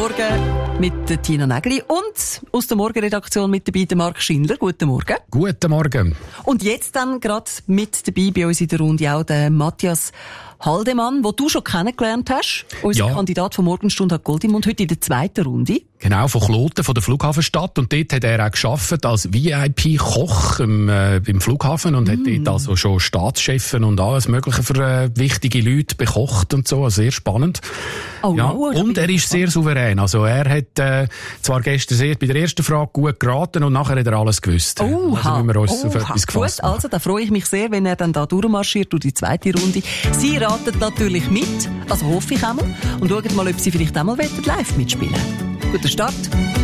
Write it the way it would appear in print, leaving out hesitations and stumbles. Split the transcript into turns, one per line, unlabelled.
Morgen mit der Tina Nägeli und aus der Morgenredaktion mit dabei der Marc Schindler. Guten Morgen.
Guten Morgen.
Und jetzt dann gerade mit dabei bei uns in der Runde auch der Matthias Haldemann, den du schon kennengelernt hast. Unser Kandidat von Morgenstunde hat Goldimund heute in der zweiten Runde.
Genau, von Kloten, von der Flughafenstadt. Und dort hat er auch gearbeitet als VIP-Koch im Flughafen und hat dort also schon Staatschefen und alles Mögliche für wichtige Leute bekocht und so. Also sehr spannend.
Oh,
ja.
wow,
und er ist sehr souverän. Also er hat zwar gestern sehr bei der ersten Frage gut geraten und nachher hat er alles gewusst. Also müssen wir uns auf etwas gefasst machen.
Also da freue ich mich sehr, wenn er dann da durchmarschiert durch die zweite Runde. Sie raten natürlich mit, also hoffe ich einmal. Und schauen mal, ob Sie vielleicht einmal live mitspielen wollen. Guter Start.